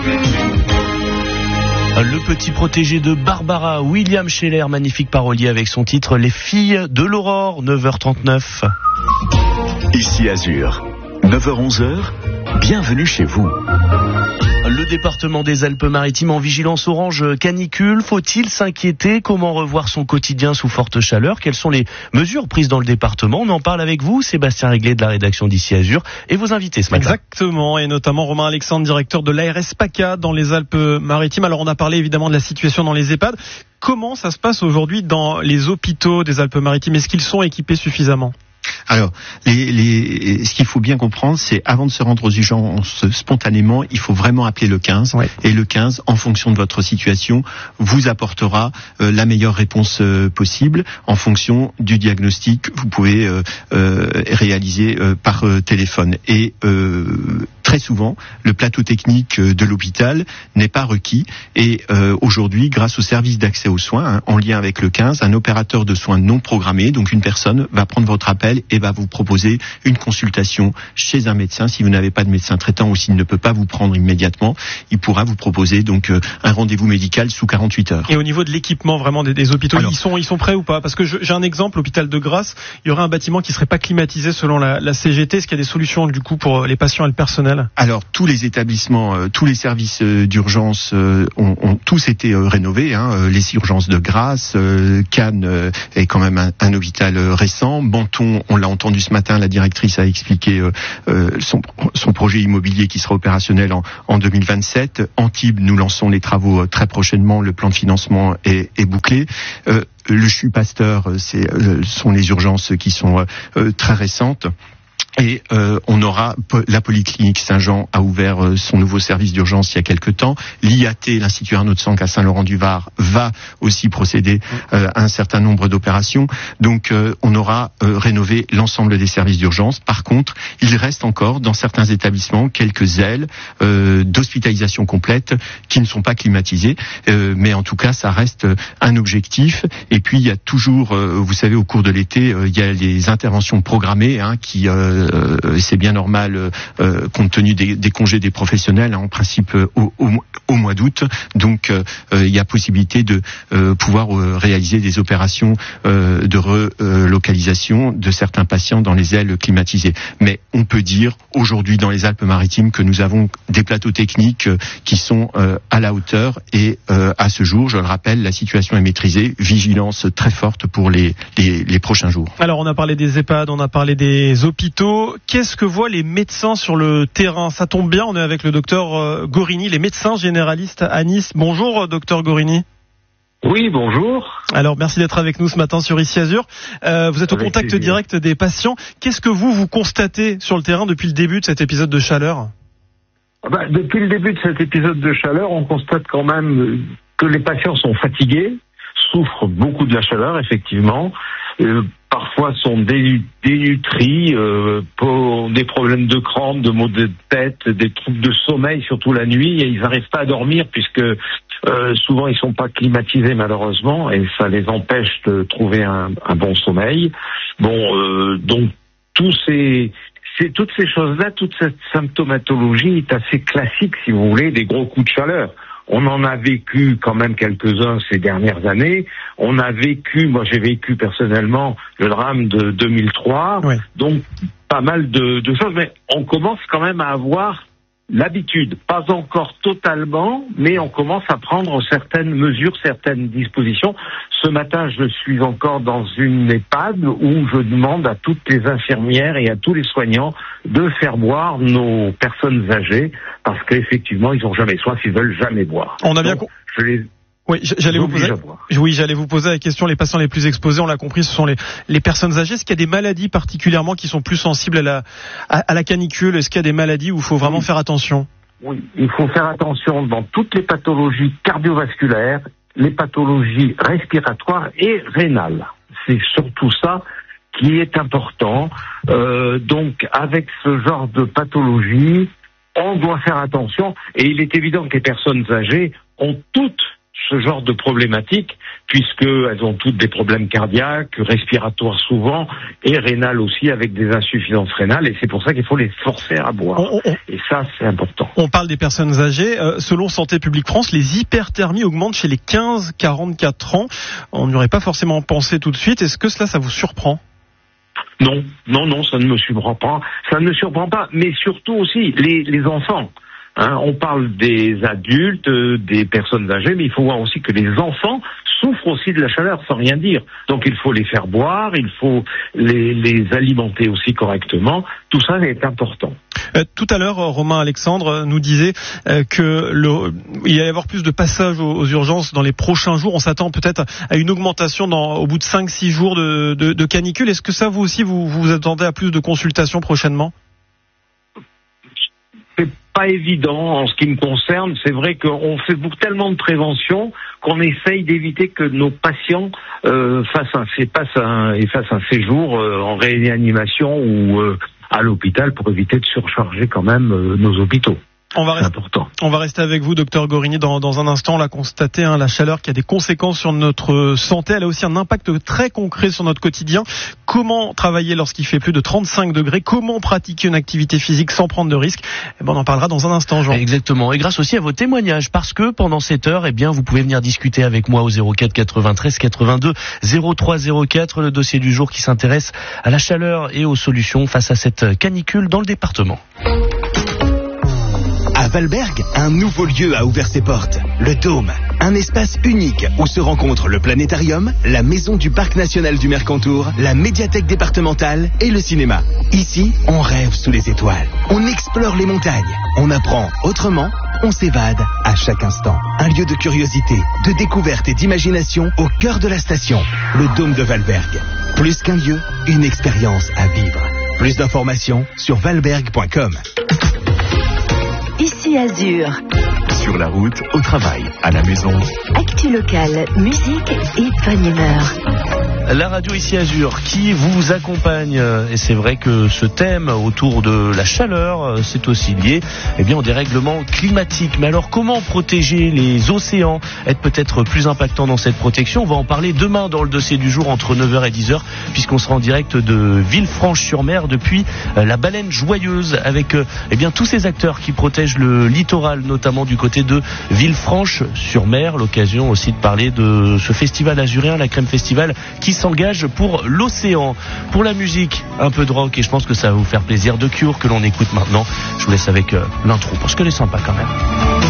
Le petit protégé de Barbara, William Scheller, magnifique parolier avec son titre Les filles de l'aurore, 9h39. Ici Azur, 9h-11h, bienvenue chez vous. Le département des Alpes-Maritimes en vigilance orange canicule. Faut-il s'inquiéter? Comment revoir son quotidien sous forte chaleur? Quelles sont les mesures prises dans le département? On en parle avec vous, Sébastien Réglet de la rédaction d'Ici Azur, et vos invités ce matin. Exactement, et notamment Romain Alexandre, directeur de l'ARS PACA dans les Alpes-Maritimes. Alors on a parlé évidemment de la situation dans les EHPAD. Comment ça se passe aujourd'hui dans les hôpitaux des Alpes-Maritimes? Est-ce qu'ils sont équipés suffisamment? Alors, ce qu'il faut bien comprendre, c'est avant de se rendre aux urgences spontanément, il faut vraiment appeler le 15. Ouais. Et le 15, en fonction de votre situation, vous apportera la meilleure réponse possible en fonction du diagnostic que vous pouvez réaliser par téléphone. Et très souvent, le plateau technique de l'hôpital n'est pas requis. Et aujourd'hui, grâce au service d'accès aux soins, en lien avec le 15, un opérateur de soins non programmé, donc une personne, va prendre votre appel et va vous proposer une consultation chez un médecin. Si vous n'avez pas de médecin traitant ou s'il ne peut pas vous prendre immédiatement, il pourra vous proposer donc un rendez-vous médical sous 48 heures. Et au niveau de l'équipement vraiment des hôpitaux, alors, ils sont prêts ou pas? Parce que j'ai un exemple, l'hôpital de Grasse, il y aurait un bâtiment qui serait pas climatisé selon la CGT. Est-ce qu'il y a des solutions du coup pour les patients et le personnel? Alors tous les établissements, tous les services d'urgence ont tous été rénovés. Les urgences de Grasse, Cannes est quand même un hôpital récent. Menton, on l'a entendu ce matin, la directrice a expliqué son projet immobilier qui sera opérationnel en 2027. Antibes, nous lançons les travaux très prochainement, le plan de financement est bouclé. Le CHU Pasteur, sont les urgences qui sont très récentes. Et on aura la polyclinique Saint-Jean a ouvert son nouveau service d'urgence il y a quelque temps. L'IAT, l'Institut Arnaud de Sanck à Saint-Laurent-du-Var, va aussi procéder à un certain nombre d'opérations. Donc on aura rénové l'ensemble des services d'urgence. Par contre, il reste encore dans certains établissements quelques ailes d'hospitalisation complète qui ne sont pas climatisées. Mais en tout cas, ça reste un objectif. Et puis il y a toujours, vous savez, au cours de l'été, il y a les interventions programmées qui c'est bien normal compte tenu des congés des professionnels, en principe au mois d'août. Donc il y a possibilité de pouvoir réaliser des opérations de relocalisation de certains patients dans les ailes climatisées. Mais on peut dire aujourd'hui dans les Alpes-Maritimes que nous avons des plateaux techniques qui sont à la hauteur et à ce jour, je le rappelle, la situation est maîtrisée, vigilance très forte pour les prochains jours. Alors on a parlé des EHPAD, on a parlé des hôpitaux. Qu'est-ce que voient les médecins sur le terrain? Ça tombe bien, on est avec le docteur Gorini, les médecins généralistes à Nice. Bonjour docteur Gorini. Oui, bonjour. Alors merci d'être avec nous ce matin sur Ici Azur. Vous êtes au contact direct des patients. Qu'est-ce que vous constatez sur le terrain depuis le début de cet épisode de chaleur? Depuis le début de cet épisode de chaleur, on constate quand même que les patients sont fatigués, souffrent beaucoup de la chaleur, effectivement. Parfois sont dénutris, pour des problèmes de crampes, de maux de tête, des troubles de sommeil, surtout la nuit, et ils n'arrivent pas à dormir puisque souvent ils sont pas climatisés malheureusement, et ça les empêche de trouver un bon sommeil. Donc toutes ces choses-là, toute cette symptomatologie est assez classique, si vous voulez, des gros coups de chaleur. On en a vécu quand même quelques-uns ces dernières années. Moi j'ai vécu personnellement le drame de 2003. Oui. Donc pas mal de choses, mais on commence quand même à avoir l'habitude. Pas encore totalement, mais on commence à prendre certaines mesures, certaines dispositions. Ce matin, je suis encore dans une EHPAD où je demande à toutes les infirmières et à tous les soignants de faire boire nos personnes âgées parce qu'effectivement, ils n'ont jamais soif, ils veulent jamais boire. On a bien compris. Oui, j'allais vous poser la question. Les patients les plus exposés, on l'a compris, ce sont les personnes âgées. Est-ce qu'il y a des maladies particulièrement qui sont plus sensibles à la canicule? Est-ce qu'il y a des maladies où il faut vraiment faire attention? Oui, il faut faire attention dans toutes les pathologies cardiovasculaires, les pathologies respiratoires et rénales. C'est surtout ça qui est important. Donc, avec ce genre de pathologie, on doit faire attention. Et il est évident que les personnes âgées ont toutes ce genre de problématiques, puisqu'elles ont toutes des problèmes cardiaques, respiratoires souvent, et rénales aussi, avec des insuffisances rénales, et c'est pour ça qu'il faut les forcer à boire. Et ça, c'est important. On parle des personnes âgées. Selon Santé publique France, les hyperthermies augmentent chez les 15-44 ans. On n'y aurait pas forcément pensé tout de suite. Est-ce que cela, ça vous surprend ? Non, ça ne me surprend pas. Ça ne me surprend pas, mais surtout aussi les enfants. On parle des adultes, des personnes âgées, mais il faut voir aussi que les enfants souffrent aussi de la chaleur, sans rien dire. Donc il faut les faire boire, il faut les alimenter aussi correctement. Tout ça est important. Tout à l'heure, Romain Alexandre nous disait il va y avoir plus de passages aux urgences dans les prochains jours. On s'attend peut-être à une augmentation au bout de 5-6 jours de canicule. Est-ce que ça, vous aussi, vous attendez à plus de consultations prochainement ? C'est pas évident en ce qui me concerne. C'est vrai qu'on fait tellement de prévention qu'on essaye d'éviter que nos patients fassent un séjour en réanimation ou à l'hôpital pour éviter de surcharger quand même nos hôpitaux. On va rester avec vous, docteur Gorini, dans un instant. On l'a constaté, la chaleur qui a des conséquences sur notre santé. Elle a aussi un impact très concret sur notre quotidien. Comment travailler lorsqu'il fait plus de 35 degrés ? Comment pratiquer une activité physique sans prendre de risques ? On en parlera dans un instant, Jean. Exactement. Et grâce aussi à vos témoignages, parce que pendant cette heure, vous pouvez venir discuter avec moi au 04 93 82 03 04, le dossier du jour qui s'intéresse à la chaleur et aux solutions face à cette canicule dans le département. À Valberg, un nouveau lieu a ouvert ses portes, le Dôme. Un espace unique où se rencontrent le planétarium, la maison du parc national du Mercantour, la médiathèque départementale et le cinéma. Ici, on rêve sous les étoiles. On explore les montagnes. On apprend autrement. On s'évade à chaque instant. Un lieu de curiosité, de découverte et d'imagination au cœur de la station. Le Dôme de Valberg. Plus qu'un lieu, une expérience à vivre. Plus d'informations sur valberg.com. Ici Azur. Sur la route, au travail, à la maison. Actu locale, musique et bonne humeur. La radio Ici Azur qui vous accompagne, et c'est vrai que ce thème autour de la chaleur, c'est aussi lié au dérèglement climatique. Mais alors comment protéger les océans, être peut-être plus impactant dans cette protection? On va en parler demain dans le dossier du jour entre 9h et 10h, puisqu'on sera en direct de Villefranche-sur-Mer depuis la Baleine Joyeuse, avec tous ces acteurs qui protègent le littoral, notamment du côté de Villefranche-sur-Mer. L'occasion aussi de parler de ce festival azuréen, la Crème Festival, qui s'engage pour l'océan. Pour la musique, un peu de rock, et je pense que ça va vous faire plaisir. The Cure que l'on écoute maintenant. Je vous laisse avec l'intro parce qu'elle est sympa quand même.